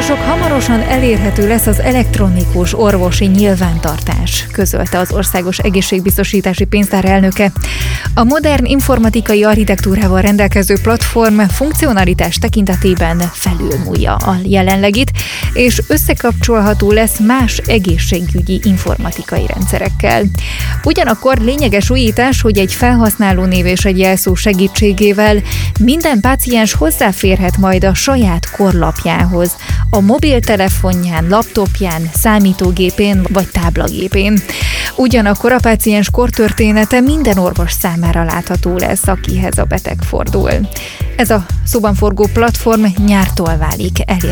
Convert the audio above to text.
Orvosok, hamarosan elérhető lesz az elektronikus orvosi nyilvántartás, közölte az Országos Egészségbiztosítási Pénztár elnöke. A modern informatikai architektúrával rendelkező platform funkcionalitás tekintetében felülmúlja a jelenlegit, és összekapcsolható lesz más egészségügyi informatikai rendszerekkel. Ugyanakkor lényeges újítás, hogy egy felhasználónév és egy jelszó segítségével minden páciens hozzáférhet majd a saját korlapjához, a mobiltelefonján, laptopján, számítógépén vagy táblagépén. Ugyanakkor a páciens kortörténete minden orvos számára látható lesz, akihez a beteg fordul. Ez a szóban forgó platform nyártól válik elérhetővé.